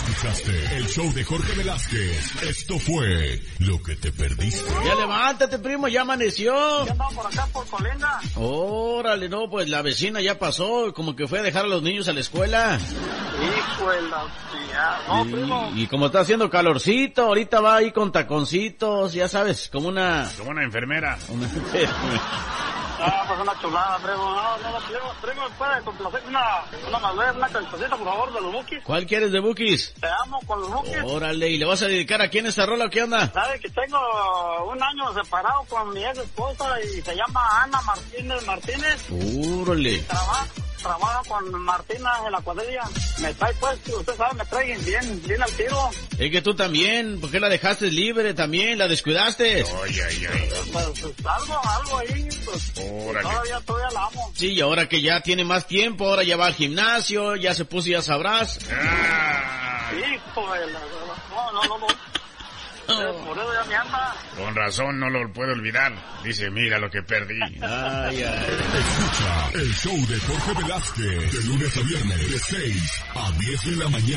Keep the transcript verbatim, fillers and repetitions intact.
Escuchaste el show de Jorge Velázquez. Esto fue lo que te perdiste. Ya levántate, primo, ya amaneció. Ya andamos por acá, por Colinda. Órale, no, pues la vecina ya pasó, como que fue a dejar a los niños a la escuela. Hijo de la tía. No, y, primo. y como está haciendo calorcito, ahorita va ahí con taconcitos, ya sabes, como una... Como una enfermera. Una enfermera. Ah, pues una chulada, primo. No, no, no, primo, primo, puede complacer una, una madera, una cancioncita, por favor, de los Bukis. ¿Cuál quieres de Bukis? Te amo con los Bukis. Órale, ¿y le vas a dedicar a quién esta rola o qué onda? Sabes que tengo un año separado con mi ex esposa y se llama Ana Martínez Martínez. Órale. Trabaja, trabaja con Martina en la cuadrilla. Me trae, pues, usted sabe, me trae bien, bien al tiro. Es que tú también, ¿por qué la dejaste libre también? ¿La descuidaste? Ay, ay, ay. Pues, pues algo, algo ahí, pues, Órale. todavía, todavía la amo. Sí, y ahora que ya tiene más tiempo, ahora ya va al gimnasio, ya se puso, ya sabrás. Ah, Hijo de la... No, no, no, no. Por eso ya me anda. con razón no lo puedo olvidar. Dice, mira lo que perdí. Ay, ay. Escucha el show de Jorge Velázquez. De lunes a viernes, de seis a diez de la mañana.